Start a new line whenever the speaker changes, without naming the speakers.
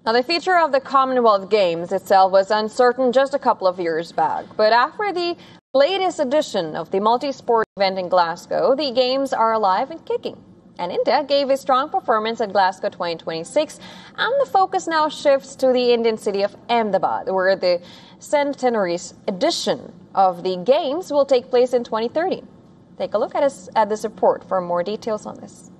Now, the future of the Commonwealth Games itself was uncertain just a couple of years back. But after the latest edition of the multi-sport event in Glasgow, the Games are alive and kicking. And India gave a strong performance at Glasgow 2026, and the focus now shifts to the Indian city of Ahmedabad, where the centenary edition of the Games will take place in 2030. Take a look at this report for more details on this.